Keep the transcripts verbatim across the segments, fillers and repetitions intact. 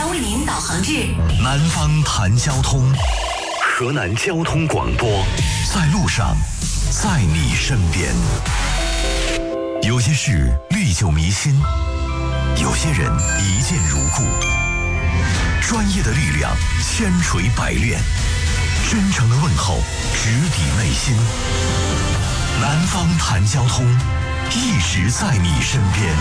为您导航至南方谈交通，河南交通广播，在路上，在你身边。有些事历久弥新，有些人一见如故。专业的力量，千锤百炼，真诚的问候，直抵内心。南方谈交通，一直在你身边。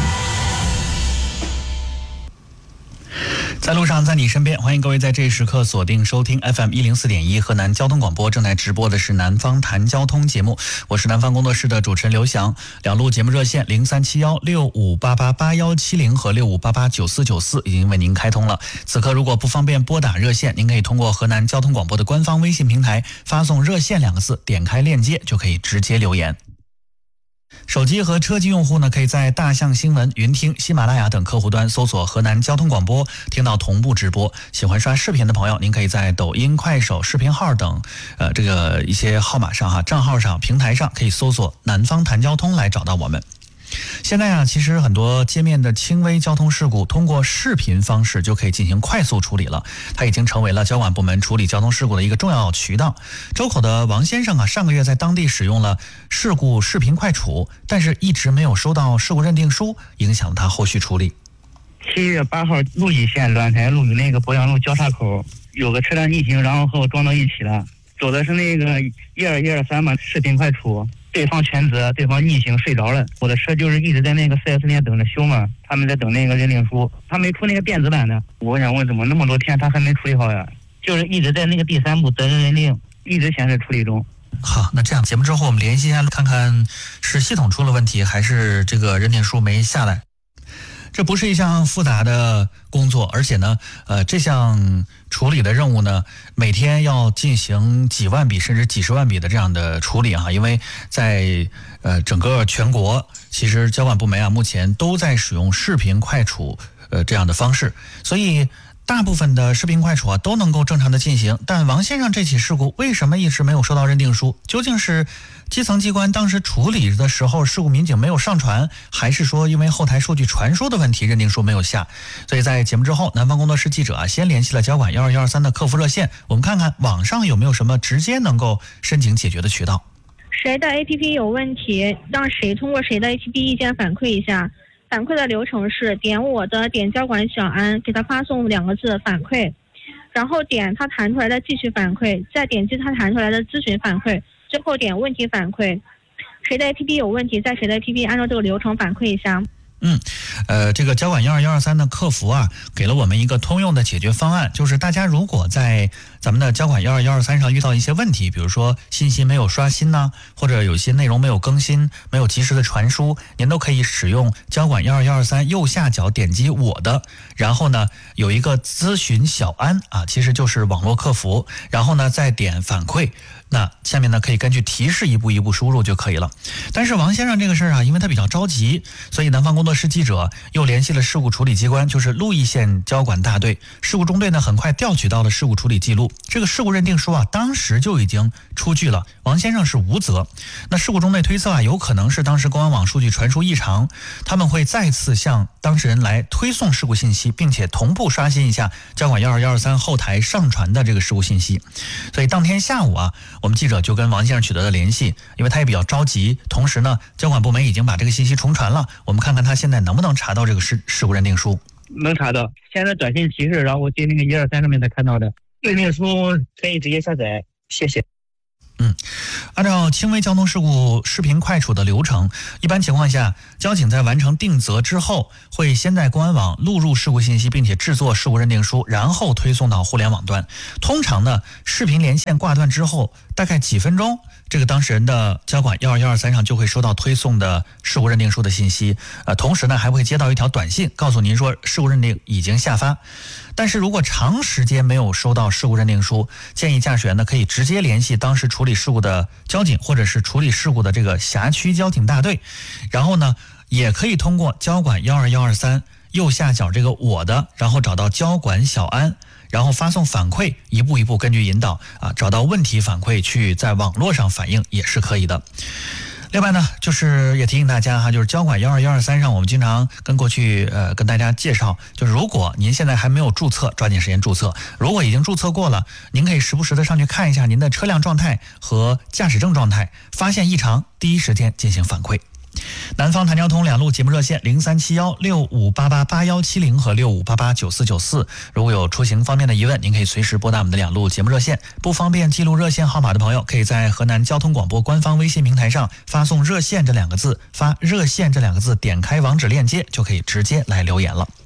在路上，在你身边，欢迎各位在这一时刻锁定收听 F M 一零四点一河南交通广播，正在直播的是南方谈交通节目，我是南方工作室的主持人刘翔。两路节目热线零三七幺六五八八八幺七零和六五八八九四九四已经为您开通了。此刻如果不方便拨打热线，您可以通过河南交通广播的官方微信平台发送热线两个字，点开链接就可以直接留言。手机和车机用户呢，可以在大象新闻、云听、喜马拉雅等客户端搜索河南交通广播，听到同步直播。喜欢刷视频的朋友，您可以在抖音、快手、视频号等呃这个一些号码上哈、账号上、平台上可以搜索南方谈交通来找到我们。现在啊，其实很多街面的轻微交通事故通过视频方式就可以进行快速处理了，它已经成为了交管部门处理交通事故的一个重要渠道。周口的王先生啊，上个月在当地使用了事故视频快处，但是一直没有收到事故认定书，影响了他后续处理。 七月八号，鹿邑县滦台路与那个鄱阳路交叉口有个车辆逆行，然后和我撞到一起了，走的是那个一二一二三嘛，视频快处。对方全责，对方逆行睡着了，我的车就是一直在那个 四 S 店等着修嘛，他们在等那个认定书，他没出那个电子版的。我想问，怎么那么多天他还没处理好呀？就是一直在那个第三步责任认定，一直显示处理中。 好，那这样节目之后我们联系一下，看看是系统出了问题，还是这个认定书没下来。这不是一项复杂的工作，而且呢，呃，这项处理的任务呢，每天要进行几万笔甚至几十万笔的这样的处理啊，因为在呃整个全国，其实交管部门啊目前都在使用视频快处呃这样的方式，所以大部分的视频快处啊都能够正常的进行。但王先生这起事故为什么一直没有收到认定书？究竟是基层机关当时处理的时候事故民警没有上传，还是说因为后台数据传输的问题认定书没有下？所以在节目之后，南方工作室记者啊先联系了交管一二一二三的客服热线，我们看看网上有没有什么直接能够申请解决的渠道。 谁的 A P P 有问题，让谁通过谁的 A P P 意见反馈一下。反馈的流程是点我的，点交管小安，给他发送两个字反馈，然后点他弹出来的继续反馈，再点击他弹出来的咨询反馈，最后点问题反馈。谁的 A P P 有问题，在谁的 A P P 按照这个流程反馈一下。 嗯，呃，这个交管一二一二三的客服啊，给了我们一个通用的解决方案，就是大家如果在咱们的交管一二一二三上遇到一些问题，比如说信息没有刷新呢、啊，或者有些内容没有更新，没有及时的传输，您都可以使用交管一二一二三右下角点击我的，然后呢有一个咨询小安啊，其实就是网络客服，然后呢再点反馈。那下面呢可以根据提示一步一步输入就可以了。但是王先生这个事儿啊，因为他比较着急，所以南方工作室记者又联系了事故处理机关，就是鹿邑县交管大队。事故中队呢很快调取到了事故处理记录，这个事故认定书啊当时就已经出具了，王先生是无责。那事故中队推测啊，有可能是当时公安网数据传输异常，他们会再次向当事人来推送事故信息，并且同步刷新一下交管一二一二三后台上传的这个事故信息。所以当天下午啊，我们记者就跟王先生取得了联系，因为他也比较着急，同时呢交管部门已经把这个信息重传了，我们看看他现在能不能查到这个事事故认定书。 能查到，现在短信提示，然后我进那个一二三上面才看到的认定书，可以直接下载，谢谢。 嗯，按照轻微交通事故视频快处的流程，一般情况下，交警在完成定责之后，会先在公安网录入事故信息，并且制作事故认定书，然后推送到互联网端。通常呢，视频连线挂断之后，大概几分钟，这个当事人的交管一二一二三上就会收到推送的事故认定书的信息。呃，同时呢，还会接到一条短信，告诉您说事故认定已经下发。但是如果长时间没有收到事故认定书，建议驾驶员呢可以直接联系当时处理事故的交警，或者是处理事故的这个辖区交警大队，然后呢也可以通过交管一二一二三右下角这个我的，然后找到交管小安，然后发送反馈，一步一步根据引导啊找到问题反馈去在网络上反映也是可以的。 另外呢，就是也提醒大家哈，就是交管幺二幺二三上，我们经常跟过去呃跟大家介绍，就是如果您现在还没有注册，抓紧时间注册；如果已经注册过了，您可以时不时的上去看一下您的车辆状态和驾驶证状态，发现异常第一时间进行反馈。南方谈交通两路节目热线零三七幺六五八八八幺七零和六五八八九四九四，如果有出行方面的疑问，您可以随时拨打我们的两路节目热线。不方便记录热线号码的朋友，可以在河南交通广播官方微信平台上发送热线这两个字，发热线这两个字，点开网址链接就可以直接来留言了。